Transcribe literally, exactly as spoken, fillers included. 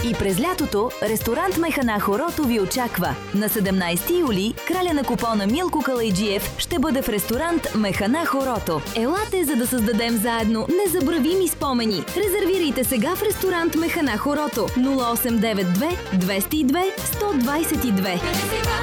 И през лятото ресторант Механа Хорото ви очаква. На седемнайсети юли краля на купона Милко Калайджиев ще бъде в ресторант Механа Хорото. Елате, за да създадем заедно незабравими спомени. Резервирайте сега в ресторант Механа Хорото нула осем девет две двеста и две сто двайсет и две.